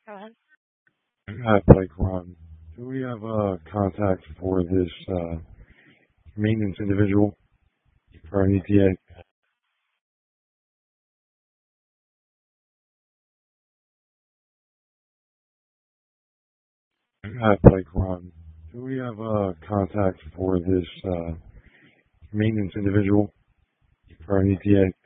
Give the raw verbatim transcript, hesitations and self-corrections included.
ahead. Hi, Blake Ron. Do we have a contact for this uh, maintenance individual for an E T A? Hi, Blake Ron. Do we have a contact for this uh, maintenance individual for an E T A?